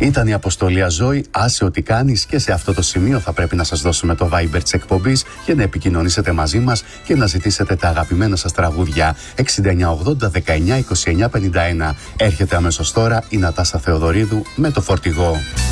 Ήταν η Αποστολή Αζόη, άσε ό,τι κάνεις, και σε αυτό το σημείο θα πρέπει να σας δώσουμε το Viber της εκπομπής για να επικοινωνήσετε μαζί μας και να ζητήσετε τα αγαπημένα σας τραγούδια. 6980 19 29 51. Έρχεται αμέσως τώρα η Νατάσα Θεοδωρίδου με το φορτηγό.